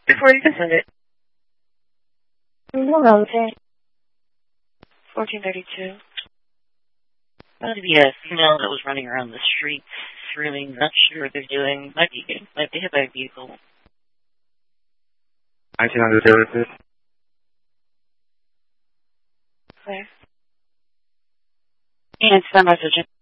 Before you can send it. Hold on, okay. 1432. That would be a female that was running around the streets, screaming, not sure what they're doing. Might be hit by a vehicle. 1900 services. Clear. And send message.